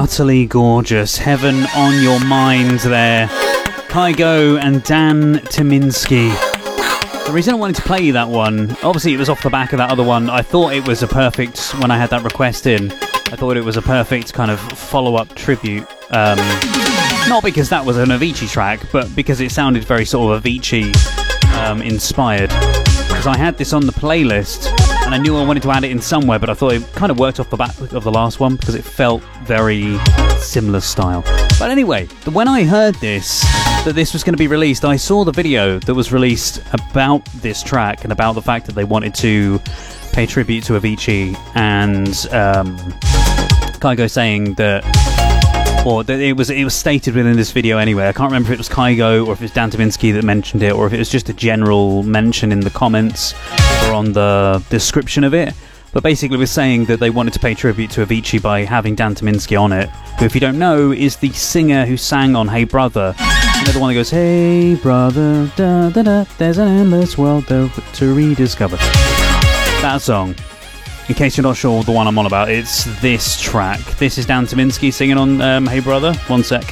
utterly gorgeous. Heaven on Your Mind there. Kygo and Dan Tyminski. The reason I wanted to play that one, obviously it was off the back of that other one. I thought it was a perfect, when I had that request in, I thought it was a perfect kind of follow-up tribute. Not because that was an Avicii track, but because it sounded very sort of Avicii inspired. Because I had this on the playlist, and I knew I wanted to add it in somewhere, but I thought it kind of worked off the back of the last one because it felt very similar style. But anyway, when I heard that this was going to be released, I saw the video that was released about this track and about the fact that they wanted to pay tribute to Avicii, and Kygo saying that, or that it was stated within this video anyway. I can't remember if it was Kygo or if it was Dan Tyminski that mentioned it, or if it was just a general mention in the comments or on the description of it. But basically we're saying that they wanted to pay tribute to Avicii by having Dan Tyminski on it, who, if you don't know, is the singer who sang on Hey Brother. You know, the one that goes, hey brother, da da da, there's an endless world though to rediscover. That song. In case you're not sure the one I'm on about, it's this track. This is Dan Tyminski singing on Hey Brother. One sec.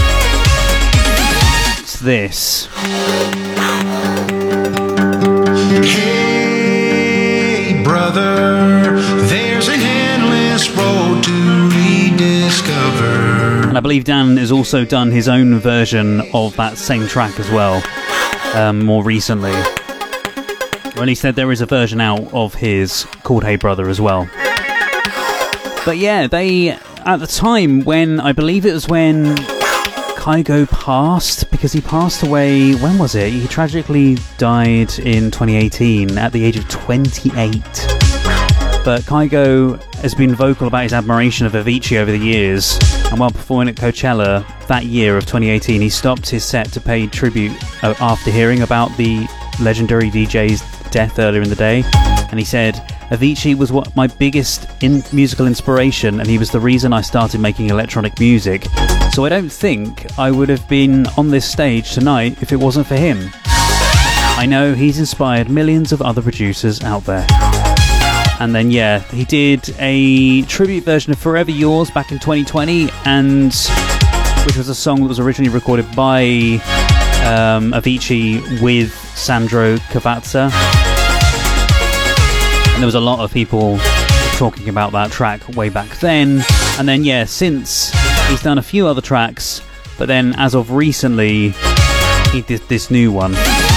It's this. Hey brother, there's an endless road to rediscover. And I believe Dan has also done his own version of that same track as well, more recently. Or at least there is a version out of his called Hey Brother as well. But yeah, they, at the time when, I believe it was when Kygo passed, because he passed away, when was it? He tragically died in 2018 at the age of 28. But Kygo has been vocal about his admiration of Avicii over the years, and while performing at Coachella that year of 2018, he stopped his set to pay tribute after hearing about the legendary DJ's death earlier in the day. And he said, Avicii was what my biggest musical inspiration, and he was the reason I started making electronic music. So I don't think I would have been on this stage tonight if it wasn't for him. I know he's inspired millions of other producers out there. And then yeah, he did a tribute version of Forever Yours back in 2020, and which was a song that was originally recorded by Avicii with Sandro Cavazza. And there was a lot of people talking about that track way back then. And then yeah, since he's done a few other tracks, but then as of recently he did this new one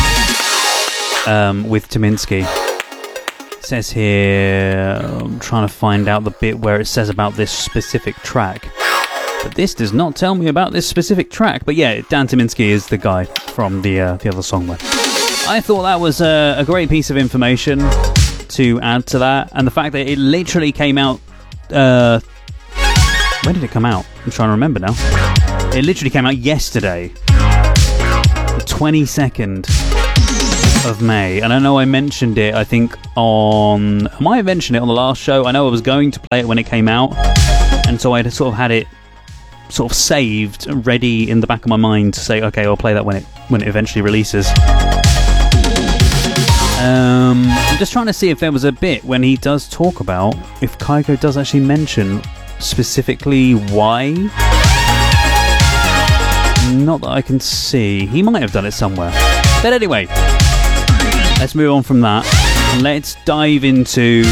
with Tyminski. It says here, I'm trying to find out the bit where it says about this specific track, but this does not tell me about this specific track. But yeah, Dan Tyminski is the guy from the other song there. I thought that was a great piece of information to add to that, and the fact that it literally came out, when did it come out? I'm trying to remember now. It literally came out yesterday, the 22nd of May, and I know I mentioned it, I think I might have mentioned it on the last show. I know I was going to play it when it came out, and so I sort of had it sort of saved, ready in the back of my mind to say, okay, I'll play that when it eventually releases. I'm just trying to see if there was a bit when he does talk about, if Kygo does actually mention specifically why. Not that I can see. He might have done it somewhere. But anyway, let's move on from that. Let's dive into...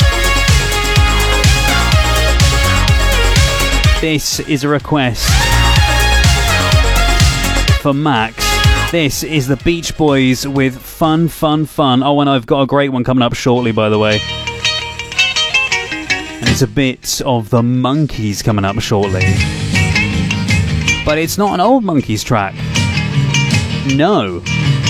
This is a request for Max. This is the Beach Boys with Fun, Fun, Fun. Oh, and I've got a great one coming up shortly, by the way. And it's a bit of the Monkees coming up shortly. But it's not an old Monkees track. No.